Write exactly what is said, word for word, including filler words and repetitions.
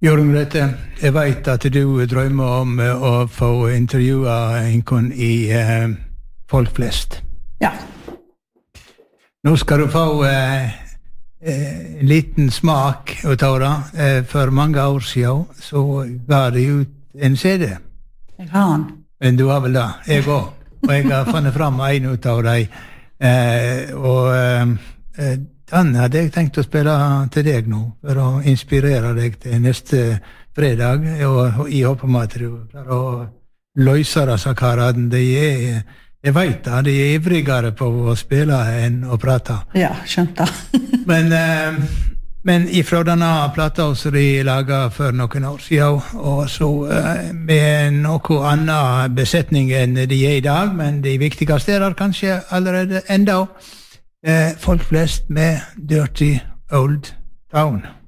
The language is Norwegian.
Jorunn Grete, jeg vet at du drømmer om å få intervjua en i eh, Folk flest. Ja. Nå skal du få eh, en liten smak ut av det. Eh, for mange år siden så ga de ut en C D. Jeg har den. Men du har vel det, jeg også. Og jeg har funnet fram en ut av deg. Eh, og eh, den hadde jeg tenkt å spille til deg nå, for å inspirere deg til neste fredag. Og jeg håper med at du klarer å løse disse karene. De er, jeg vet det, de er ivrigere på å spille enn å prate. Ja, skjønt det. men, eh, men ifra denne plata som de laget for noen år siden, og så eh, med noe annen besetning enn de er i dag, men de viktigste er der kanskje allerede enda. Eh, folk flest med Dirty Old Town.